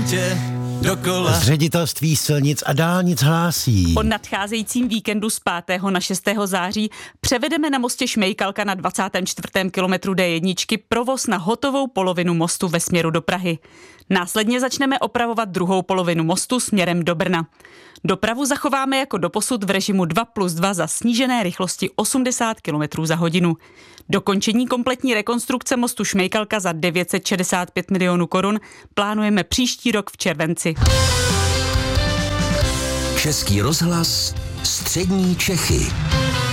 světě dokola. Z Ředitelství silnic a dálnic hlásí. Po nadcházejícím víkendu z 5. na 6. září převedeme na mostě Šmejkalka na 24. kilometru D1 provoz na hotovou polovinu mostu ve směru do Prahy. Následně začneme opravovat druhou polovinu mostu směrem do Brna. Dopravu zachováme jako doposud v režimu 2+2 za snížené rychlosti 80 km za hodinu. Dokončení kompletní rekonstrukce mostu Šmejkalka za 965 milionů korun plánujeme příští rok v červenci. Český rozhlas, střední Čechy.